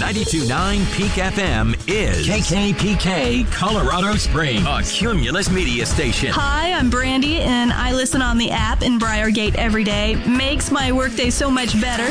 92.9 Peak FM is KKPK Colorado Springs, a Cumulus media station. Hi, I'm Brandy, and I listen on the app in Briargate every day. Makes my workday so much better.